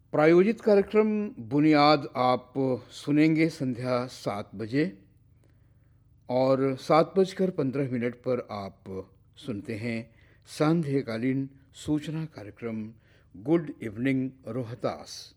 प्रायोजित कार्यक्रम बुनियाद आप सुनेंगे संध्या 7 बजे और 7:15 पर आप सुनते हैं सांध्यकालीन सूचना कार्यक्रम गुड इवनिंग रोहतास।